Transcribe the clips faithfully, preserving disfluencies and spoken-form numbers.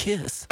Kiss.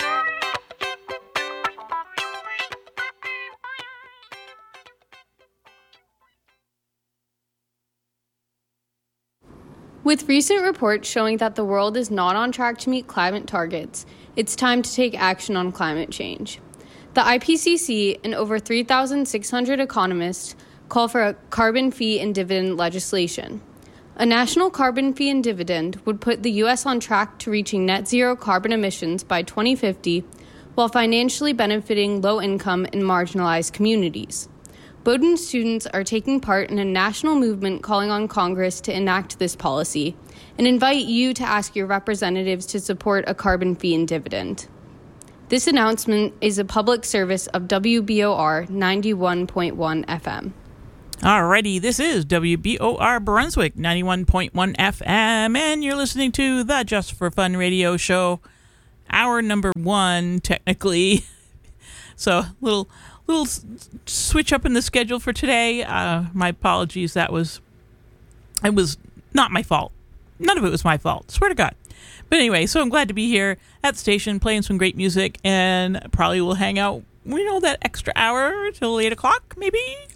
With recent reports showing that the world is not on track to meet climate targets, it's time to take action on climate change. The I P C C and over three thousand six hundred economists call for a carbon fee and dividend legislation. A national carbon fee and dividend would put the U S on track to reaching net zero carbon emissions by twenty fifty, while financially benefiting low-income and marginalized communities. Bowdoin students are taking part in a national movement calling on Congress to enact this policy and invite you to ask your representatives to support a carbon fee and dividend. This announcement is a public service of W B O R ninety-one point one F M. Alrighty, this is W B O R Brunswick ninety-one point one F M, and you're listening to the Just for Fun radio show, hour number one, technically. So, little little switch up in the schedule for today. Uh, my apologies. That was, it was not my fault. None of it was my fault. Swear to God. But anyway, so I'm glad to be here at the station playing some great music, and probably will hang out, you know, that extra hour till eight o'clock, maybe.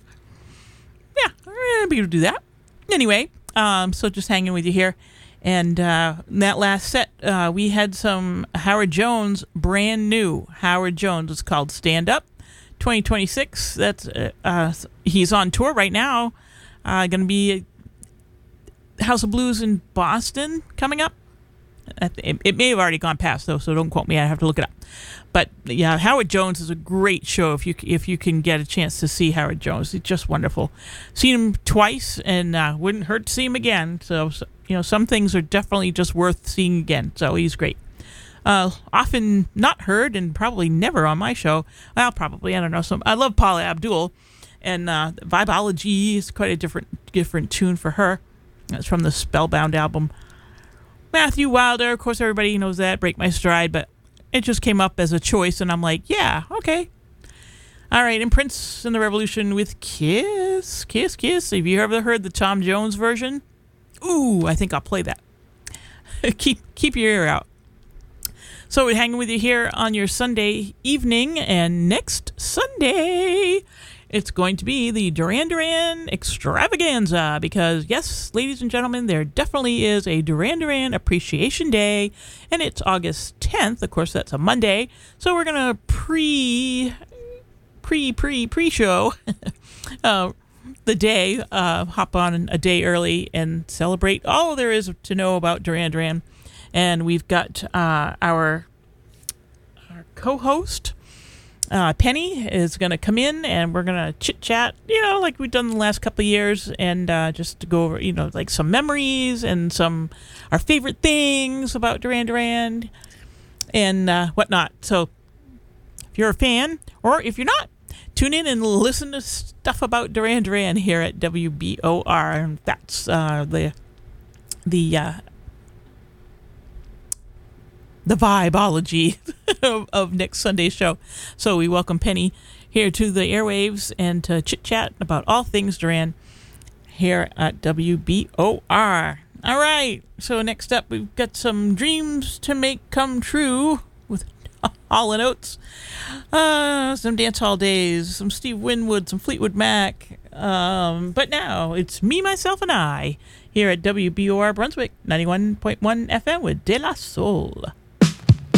Yeah, I'll be able to do that. Anyway, um, so just hanging with you here. And uh, in that last set, uh, we had some Howard Jones, brand new Howard Jones. It's called Stand Up twenty twenty-six. That's uh, uh, he's on tour right now. Uh, going to be House of Blues in Boston coming up. It, it may have already gone past, though, so don't quote me. I have to look it up. But yeah, Howard Jones is a great show if you if you can get a chance to see Howard Jones. He's just wonderful. Seen him twice, and uh, wouldn't hurt to see him again. So, so you know, some things are definitely just worth seeing again. So he's great. Uh, often not heard, and probably never on my show. Well, probably I don't know. Some I love Paula Abdul, and uh, Vibology is quite a different different tune for her. That's from the Spellbound album. Matthew Wilder, of course, everybody knows that. Break My Stride, but it just came up as a choice, and I'm like, yeah, okay. All right, and Prince and the Revolution with Kiss, Kiss, Kiss. Have you ever heard the Tom Jones version? Ooh, I think I'll play that. keep keep your ear out. So we're hanging with you here on your Sunday evening, and next Sunday, it's going to be the Duran Duran Extravaganza, because, yes, ladies and gentlemen, there definitely is a Duran Duran Appreciation Day, and it's August tenth. Of course, that's a Monday, so we're going to pre, pre, pre, pre-show uh, the day, uh, hop on a day early and celebrate all there is to know about Duran Duran. And we've got uh, our, our co-host, Uh, Penny is going to come in, and we're going to chit-chat, you know, like we've done the last couple of years, and uh, just to go over, you know, like some memories and some our favorite things about Duran Duran and uh, whatnot. So if you're a fan, or if you're not, tune in and listen to stuff about Duran Duran here at W B O R. And that's uh, the the uh, the vibeology of, of next Sunday's show. So we welcome Penny here to the airwaves and to chit-chat about all things Duran here at W B O R. All right, so next up we've got some Dreams to Make Come True with Hall and Oates, uh, some Dance Hall Days, some Steve Winwood, some Fleetwood Mac. Um, but now it's Me, Myself, and I here at W B O R Brunswick ninety-one point one F M with De La Soul.